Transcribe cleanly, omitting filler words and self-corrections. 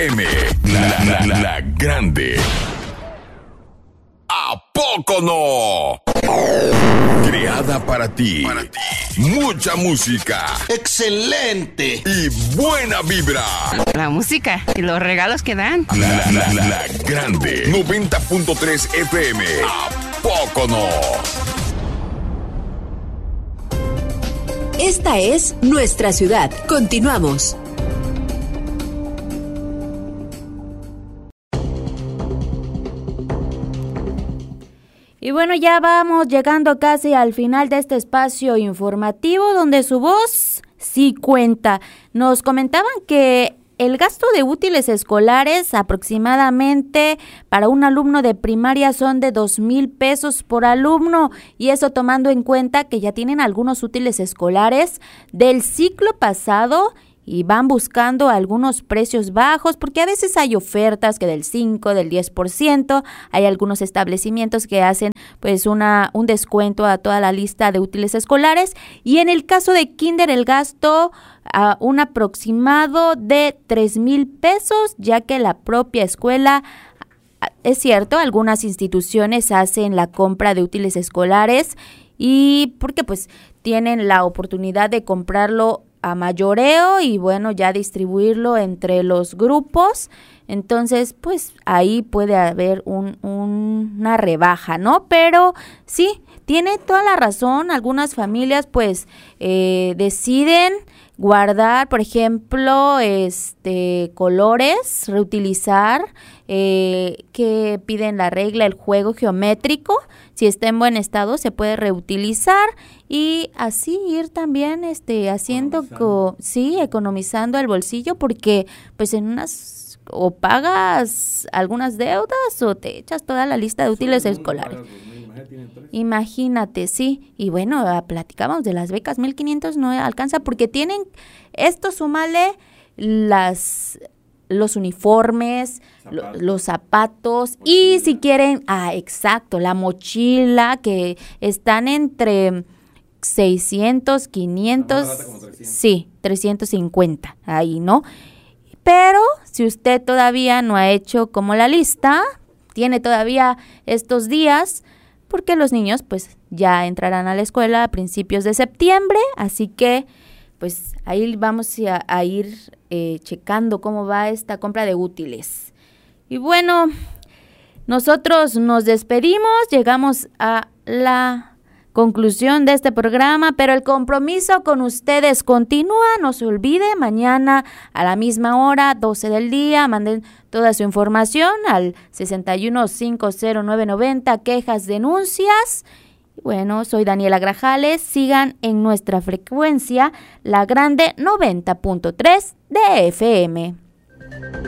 FM, la grande. ¿A poco no? Creada para ti. Mucha música. ¡Excelente! Y buena vibra. La música y los regalos que dan. La grande. 90.3 FM. ¿A poco no? Esta es nuestra ciudad. Continuamos. Y bueno, ya vamos llegando casi al final de este espacio informativo donde su voz sí cuenta. Nos comentaban que el gasto de útiles escolares aproximadamente para un alumno de primaria son de 2,000 pesos por alumno, y eso tomando en cuenta que ya tienen algunos útiles escolares del ciclo pasado y van buscando algunos precios bajos, porque a veces hay ofertas que del 5, del 10%, hay algunos establecimientos que hacen pues un descuento a toda la lista de útiles escolares, y en el caso de kinder el gasto a un aproximado de 3,000 pesos, ya que la propia escuela, es cierto, algunas instituciones hacen la compra de útiles escolares y porque pues tienen la oportunidad de comprarlo a mayoreo y bueno, ya distribuirlo entre los grupos. Entonces, pues ahí puede haber una rebaja, ¿no? Pero sí, tiene toda la razón. Algunas familias pues deciden guardar, por ejemplo, colores, reutilizar, que piden la regla, el juego geométrico. Si está en buen estado se puede reutilizar y así ir también haciendo economizando el bolsillo, porque pues en unas o pagas algunas deudas o te echas toda la lista de útiles escolares. Imagínate, sí. Y bueno, platicábamos de las becas, 1,500 no alcanza porque tienen esto, súmale los uniformes, los zapatos y si quieren, exacto, la mochila, que están entre 600, 500, sí, 350, ahí, ¿no? Pero si usted todavía no ha hecho como la lista, tiene todavía estos días, porque los niños pues ya entrarán a la escuela a principios de septiembre, así que pues ahí vamos a ir checando cómo va esta compra de útiles. Y bueno, nosotros nos despedimos, llegamos a la conclusión de este programa, pero el compromiso con ustedes continúa. No se olvide, mañana a la misma hora, 12 del día, manden toda su información al 6150-990, quejas, denuncias. Bueno, soy Daniela Grajales, sigan en nuestra frecuencia, la grande 90.3 de FM.